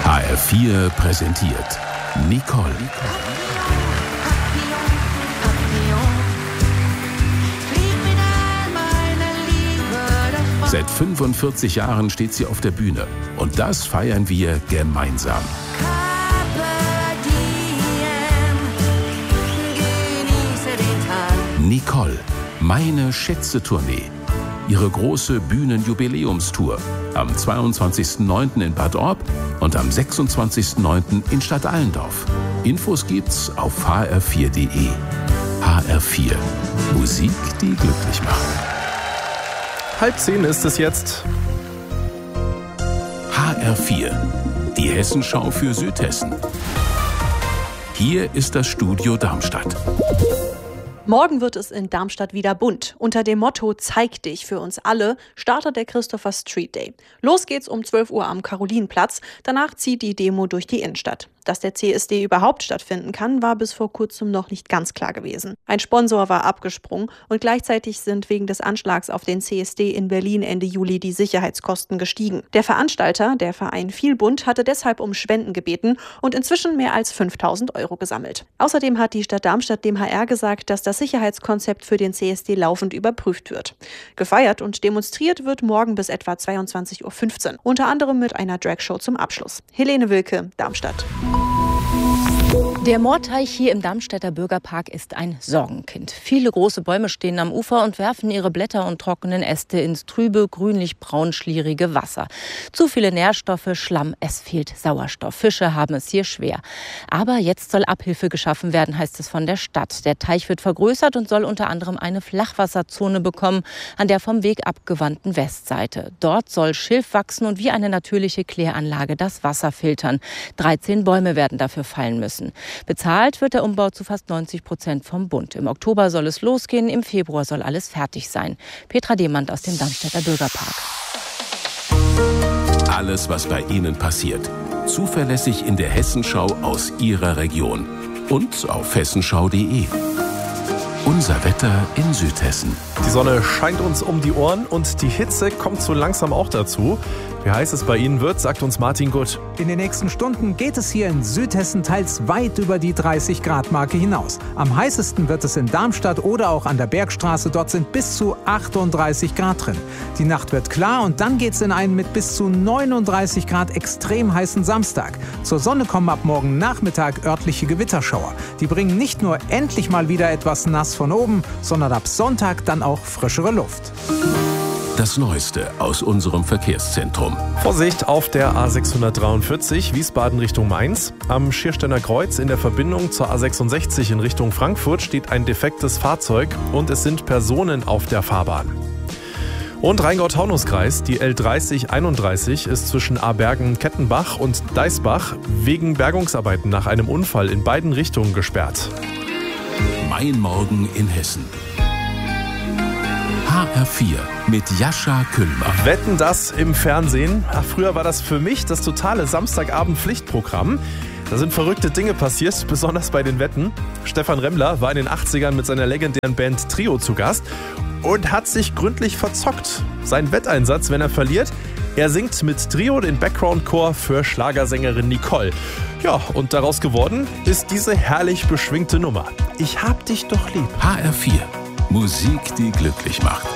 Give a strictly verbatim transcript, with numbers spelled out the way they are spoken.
H R vier präsentiert Nicole. Seit fünfundvierzig Jahren steht sie auf der Bühne und das feiern wir gemeinsam. Nicole, meine Schätze-Tournee. Ihre große Bühnenjubiläumstour am zweiundzwanzigsten neunten in Bad Orb und am sechsundzwanzigsten neunten in Stadtallendorf. Infos gibt's auf h r vier punkt d e. H R vier. Musik, die glücklich macht. Halb zehn ist es jetzt. H R vier. Die Hessenschau für Südhessen. Hier ist das Studio Darmstadt. Morgen wird es in Darmstadt wieder bunt. Unter dem Motto Zeig dich für uns alle startet der Christopher Street Day. Los geht's um zwölf Uhr am Karolinenplatz. Danach zieht die Demo durch die Innenstadt. Dass der C S D überhaupt stattfinden kann, war bis vor kurzem noch nicht ganz klar gewesen. Ein Sponsor war abgesprungen und gleichzeitig sind wegen des Anschlags auf den C S D in Berlin Ende Juli die Sicherheitskosten gestiegen. Der Veranstalter, der Verein Vielbund, hatte deshalb um Spenden gebeten und inzwischen mehr als fünftausend Euro gesammelt. Außerdem hat die Stadt Darmstadt dem H R gesagt, dass das Sicherheitskonzept für den C S D laufend überprüft wird. Gefeiert und demonstriert wird morgen bis etwa zweiundzwanzig Uhr fünfzehn, unter anderem mit einer Dragshow zum Abschluss. Helene Wilke, Darmstadt. Der Moorteich hier im Darmstädter Bürgerpark ist ein Sorgenkind. Viele große Bäume stehen am Ufer und werfen ihre Blätter und trockenen Äste ins trübe, grünlich-braun-schlierige Wasser. Zu viele Nährstoffe, Schlamm, es fehlt Sauerstoff. Fische haben es hier schwer. Aber jetzt soll Abhilfe geschaffen werden, heißt es von der Stadt. Der Teich wird vergrößert und soll unter anderem eine Flachwasserzone bekommen, an der vom Weg abgewandten Westseite. Dort soll Schilf wachsen und wie eine natürliche Kläranlage das Wasser filtern. dreizehn Bäume werden dafür fallen müssen. Bezahlt wird der Umbau zu fast neunzig Prozent vom Bund. Im Oktober soll es losgehen, im Februar soll alles fertig sein. Petra Demand aus dem Darmstädter Bürgerpark. Alles, was bei Ihnen passiert. Zuverlässig in der Hessenschau aus Ihrer Region. Und auf hessenschau punkt d e. Unser Wetter in Südhessen. Die Sonne scheint uns um die Ohren und die Hitze kommt so langsam auch dazu. Wie heiß es bei Ihnen wird, sagt uns Martin Gutt. In den nächsten Stunden geht es hier in Südhessen teils weit über die dreißig Grad Marke hinaus. Am heißesten wird es in Darmstadt oder auch an der Bergstraße. Dort sind bis zu achtunddreißig Grad drin. Die Nacht wird klar und dann geht es in einen mit bis zu neununddreißig Grad extrem heißen Samstag. Zur Sonne kommen ab morgen Nachmittag örtliche Gewitterschauer. Die bringen nicht nur endlich mal wieder etwas nass von oben, sondern ab Sonntag dann auch frischere Luft. Das Neueste aus unserem Verkehrszentrum. Vorsicht auf der A sechshundertdreiundvierzig Wiesbaden Richtung Mainz. Am Schiersteiner Kreuz in der Verbindung zur A sechsundsechzig in Richtung Frankfurt steht ein defektes Fahrzeug und es sind Personen auf der Fahrbahn. Und Rheingau-Taunus-Kreis, die L dreißig einunddreißig ist zwischen Abergen-Kettenbach und Deisbach wegen Bergungsarbeiten nach einem Unfall in beiden Richtungen gesperrt. Mein Morgen in Hessen. H R vier mit Jascha Küllmann. Wetten, das im Fernsehen? Ach, früher war das für mich das totale Samstagabend-Pflichtprogramm. Da sind verrückte Dinge passiert, besonders bei den Wetten. Stefan Remmler war in den achtzigern mit seiner legendären Band Trio zu Gast und hat sich gründlich verzockt. Sein Wetteinsatz, wenn er verliert, er singt mit Trio den Background-Chor für Schlagersängerin Nicole. Ja, und daraus geworden ist diese herrlich beschwingte Nummer. Ich hab dich doch lieb. H R vier. Musik, die glücklich macht.